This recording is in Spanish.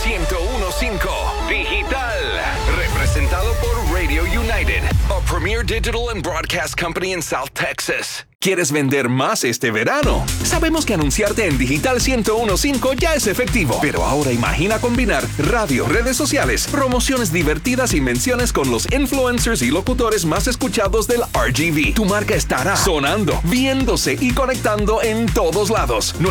101.5 Digital. Representado por Radio United, a premier digital and broadcast company in South Texas. ¿Quieres vender más este verano? Sabemos que anunciarte en Digital 101.5 ya es efectivo, pero ahora imagina combinar radio, redes sociales, promociones divertidas y menciones con los influencers y locutores más escuchados del RGV. Tu marca estará sonando, viéndose y conectando en todos lados.